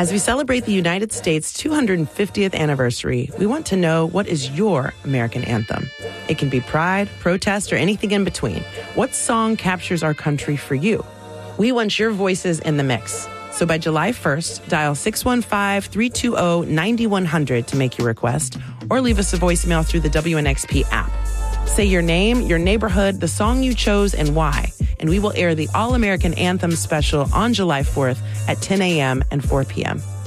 As we celebrate the United States' 250th anniversary, we want to know, what is your American anthem? It can be pride, protest, or anything in between. What song captures our country for you? We want your voices in the mix. So by July 1st, dial 615-320-9100 to make your request, or leave us a voicemail through the WNXP app. Say your name, your neighborhood, the song you chose, and why. And we will air the All-American Anthem special on July 4th at 10 a.m. and 4 p.m.